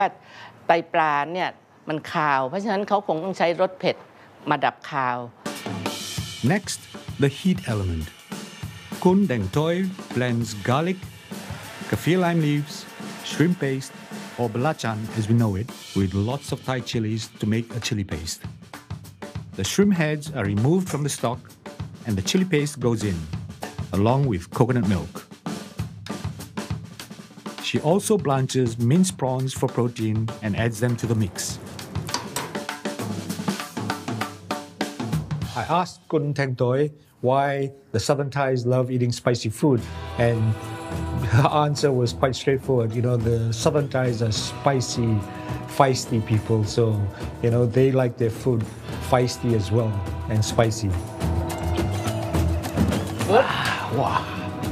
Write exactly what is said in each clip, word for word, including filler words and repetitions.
ไตปลาเนี่ยมันคาวเพราะฉะนั้นเขาคงต้องใช้รสเผ็ดมาดับคาว Next, the heat element. Kun Deng Toi blends garlic, kaffir lime leaves, shrimp paste, or belacan as we know it, with lots of Thai chilies to make a chili paste. The shrimp heads are removed from the stock and the chili paste goes in, along with coconut milk. She also blanches minced prawns for protein and adds them to the mix. I asked Kun Teng Toi why the Southern Thais love eating spicy food, and her answer was quite straightforward. You know, the Southern Thais are spicy, feisty people, so, you know, they like their food feisty as well and spicy. Wow.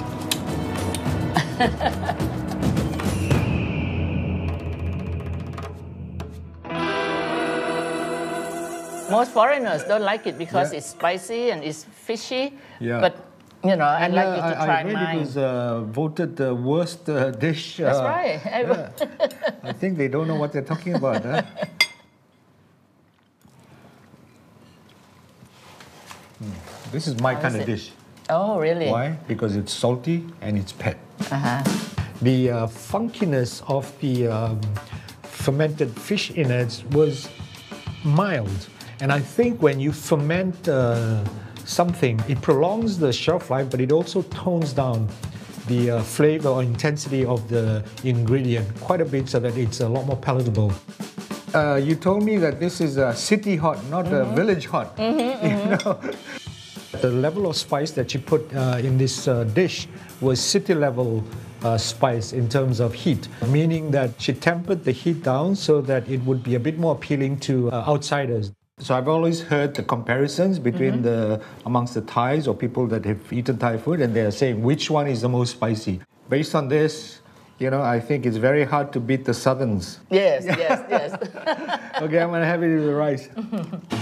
Most foreigners don't like it because yeah. it's spicy and it's fishy. Yeah. But you know, I'd and, like uh, you to I, try I read mine. It was uh, voted the worst uh, dish. That's uh, right. Yeah. I think they don't know what they're talking about. Huh? hmm. This is my How kind is of it? dish. Oh, really? Why? Because it's salty and it's pet. Uh-huh. The uh, funkiness of the um, fermented fish innards was mild. And I think when you ferment uh, something, it prolongs the shelf life, but it also tones down the uh, flavor or intensity of the ingredient quite a bit so that it's a lot more palatable. Uh, you told me that this is a city hot, not mm-hmm. a village hot. Mm-hmm, you mm-hmm. know? The level of spice that you put uh, in this uh, dish was city level uh, spice in terms of heat, meaning that she tempered the heat down so that it would be a bit more appealing to uh, outsiders. So I've always heard the comparisons between mm-hmm. the amongst the Thais or people that have eaten Thai food, and they're saying which one is the most spicy. Based on this, you know, I think it's very hard to beat the Southerns. Yes, yes, yes. Okay, I'm gonna have it with the rice.